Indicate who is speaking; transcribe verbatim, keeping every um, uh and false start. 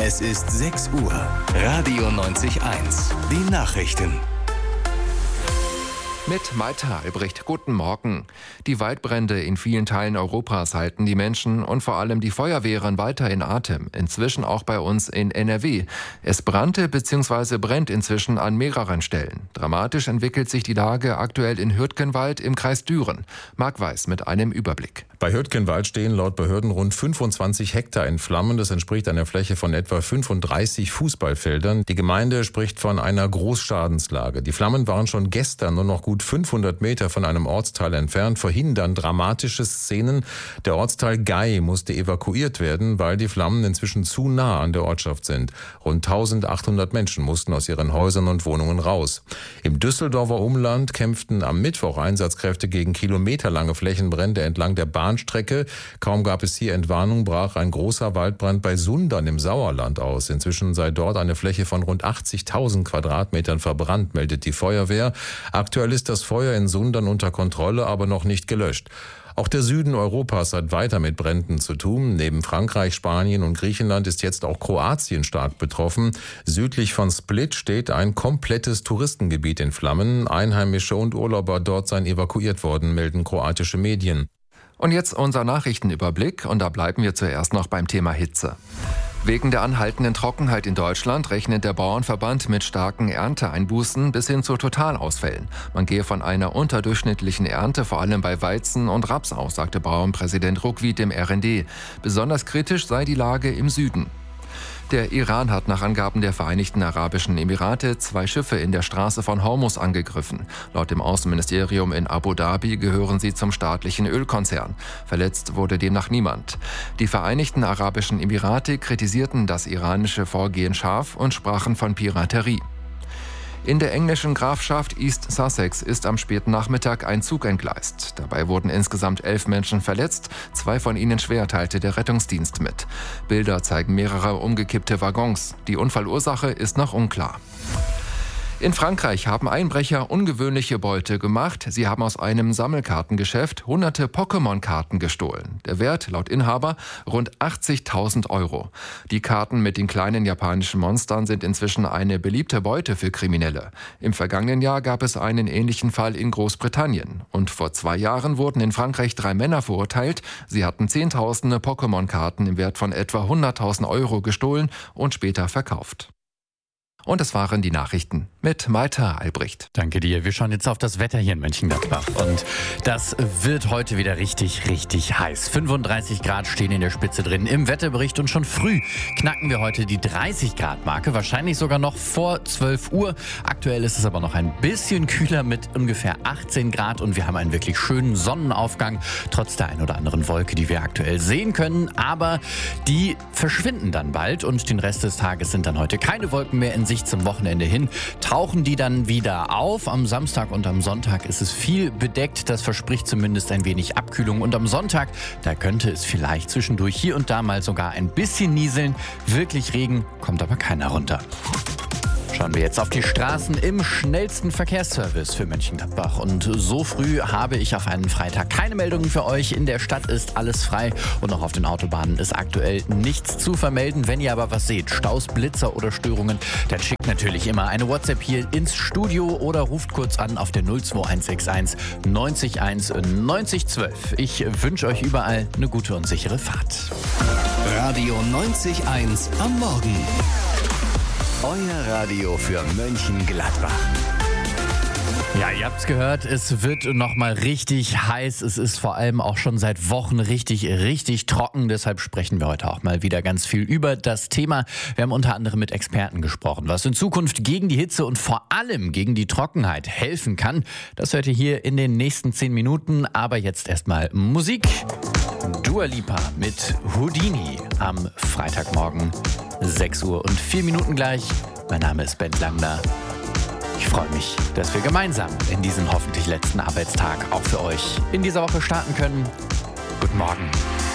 Speaker 1: Es ist sechs Uhr. Radio neunzig Komma eins. Die Nachrichten.
Speaker 2: Mit Maita Albrecht, guten Morgen. Die Waldbrände in vielen Teilen Europas halten die Menschen und vor allem die Feuerwehren weiter in Atem. Inzwischen auch bei uns in N R W. Es brannte bzw. brennt inzwischen an mehreren Stellen. Dramatisch entwickelt sich die Lage aktuell in Hürtgenwald im Kreis Düren. Marc Weiß mit einem Überblick.
Speaker 3: Bei Hürtgenwald stehen laut Behörden rund fünfundzwanzig Hektar in Flammen. Das entspricht einer Fläche von etwa fünfunddreißig Fußballfeldern. Die Gemeinde spricht von einer Großschadenslage. Die Flammen waren schon gestern nur noch gut fünfhundert Meter von einem Ortsteil entfernt, verhindern dramatische Szenen. Der Ortsteil Gei musste evakuiert werden, weil die Flammen inzwischen zu nah an der Ortschaft sind. Rund eintausendachthundert Menschen mussten aus ihren Häusern und Wohnungen raus. Im Düsseldorfer Umland kämpften am Mittwoch Einsatzkräfte gegen kilometerlange Flächenbrände entlang der Bahnstrecke. Kaum gab es hier Entwarnung, brach ein großer Waldbrand bei Sundern im Sauerland aus. Inzwischen sei dort eine Fläche von rund achtzigtausend Quadratmetern verbrannt, meldet die Feuerwehr. Aktuell ist das Feuer in Sundern unter Kontrolle, aber noch nicht gelöscht. Auch der Süden Europas hat weiter mit Bränden zu tun. Neben Frankreich, Spanien und Griechenland ist jetzt auch Kroatien stark betroffen. Südlich von Split steht ein komplettes Touristengebiet in Flammen. Einheimische und Urlauber dort seien evakuiert worden, melden kroatische Medien.
Speaker 2: Und jetzt unser Nachrichtenüberblick, und da bleiben wir zuerst noch beim Thema Hitze. Wegen der anhaltenden Trockenheit in Deutschland rechnet der Bauernverband mit starken Ernteeinbußen bis hin zu Totalausfällen. Man gehe von einer unterdurchschnittlichen Ernte vor allem bei Weizen und Raps aus, sagte Bauernpräsident Ruckwied dem R N D. Besonders kritisch sei die Lage im Süden. Der Iran hat nach Angaben der Vereinigten Arabischen Emirate zwei Schiffe in der Straße von Hormuz angegriffen. Laut dem Außenministerium in Abu Dhabi gehören sie zum staatlichen Ölkonzern. Verletzt wurde demnach niemand. Die Vereinigten Arabischen Emirate kritisierten das iranische Vorgehen scharf und sprachen von Piraterie. In der englischen Grafschaft East Sussex ist am späten Nachmittag ein Zug entgleist. Dabei wurden insgesamt elf Menschen verletzt, zwei von ihnen schwer, teilte der Rettungsdienst mit. Bilder zeigen mehrere umgekippte Waggons. Die Unfallursache ist noch unklar. In Frankreich haben Einbrecher ungewöhnliche Beute gemacht. Sie haben aus einem Sammelkartengeschäft hunderte Pokémon-Karten gestohlen. Der Wert laut Inhaber rund achtzigtausend Euro. Die Karten mit den kleinen japanischen Monstern sind inzwischen eine beliebte Beute für Kriminelle. Im vergangenen Jahr gab es einen ähnlichen Fall in Großbritannien. Und vor zwei Jahren wurden in Frankreich drei Männer verurteilt. Sie hatten zehntausende Pokémon-Karten im Wert von etwa hunderttausend Euro gestohlen und später verkauft. Und das waren die Nachrichten mit Maita Albrecht.
Speaker 4: Danke dir. Wir schauen jetzt auf das Wetter hier in Mönchengladbach. Und das wird heute wieder richtig, richtig heiß. fünfunddreißig Grad stehen in der Spitze drin im Wetterbericht. Und schon früh knacken wir heute die dreißig Grad Marke. Wahrscheinlich sogar noch vor zwölf Uhr. Aktuell ist es aber noch ein bisschen kühler mit ungefähr achtzehn Grad. Und wir haben einen wirklich schönen Sonnenaufgang. Trotz der ein oder anderen Wolke, die wir aktuell sehen können. Aber die verschwinden dann bald. Und den Rest des Tages sind dann heute keine Wolken mehr in zum Wochenende hin, tauchen die dann wieder auf. Am Samstag und am Sonntag ist es viel bedeckt. Das verspricht zumindest ein wenig Abkühlung. Und am Sonntag, da könnte es vielleicht zwischendurch hier und da mal sogar ein bisschen nieseln. Wirklich Regen kommt aber keiner runter. Schauen wir jetzt auf die Straßen im schnellsten Verkehrsservice für Mönchengladbach. Und so früh habe ich auf einen Freitag keine Meldungen für euch. In der Stadt ist alles frei und auch auf den Autobahnen ist aktuell nichts zu vermelden. Wenn ihr aber was seht, Staus, Blitzer oder Störungen, dann schickt natürlich immer eine WhatsApp hier ins Studio oder ruft kurz an auf der null zwei eins sechs eins neunzig eins neunzig zwölf. Ich wünsche euch überall eine gute und sichere Fahrt.
Speaker 1: Radio neunzig Komma eins am Morgen. Euer Radio für Mönchengladbach.
Speaker 4: Ja, ihr habt's gehört, es wird nochmal richtig heiß. Es ist vor allem auch schon seit Wochen richtig, richtig trocken. Deshalb sprechen wir heute auch mal wieder ganz viel über das Thema. Wir haben unter anderem mit Experten gesprochen, was in Zukunft gegen die Hitze und vor allem gegen die Trockenheit helfen kann. Das hört ihr hier in den nächsten zehn Minuten. Aber jetzt erstmal Musik. Dua Lipa mit Houdini am Freitagmorgen. sechs Uhr und vier Minuten gleich. Mein Name ist Ben Langner. Ich freue mich, dass wir gemeinsam in diesen hoffentlich letzten Arbeitstag auch für euch in dieser Woche starten können. Guten Morgen.